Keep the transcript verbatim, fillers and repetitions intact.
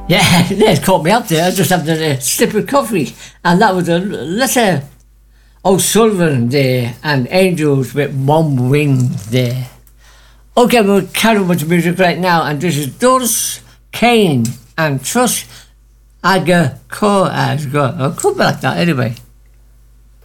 Yeah, they caught me up there. I just had a sip of coffee, and that was a letter. O'Sullivan there and Angels with One Wing there. Okay, we'll carry on with the music right now, and this is Doris Kane and Trust Aga Ko as God. I'll come back that anyway.